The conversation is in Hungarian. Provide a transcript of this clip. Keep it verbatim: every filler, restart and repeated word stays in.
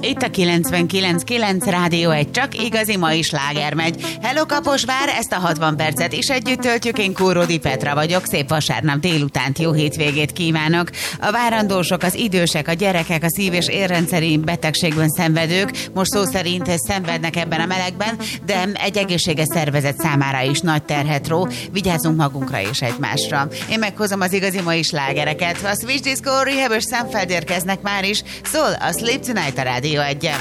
Itt a kilencvenkilenc kilenc Rádió egy, csak igazi mai sláger megy. Hello Kaposvár, ezt a hatvan percet is együtt töltjük, én Kóródi Petra vagyok, szép vasárnap délutánt, jó hétvégét kívánok. A várandósok, az idősek, a gyerekek, a szív- és érrendszeri betegségben szenvedők most szó szerint szenvednek ebben a melegben, de egy egészséges szervezet számára is nagy terhet ró. Vigyázzunk magunkra és egymásra. Én meghozom az igazi mai slágereket. A Switch Disco, Rehab és Sanfeld érkeznek már is. Szól a Sleep Tonight a Rádió egyen.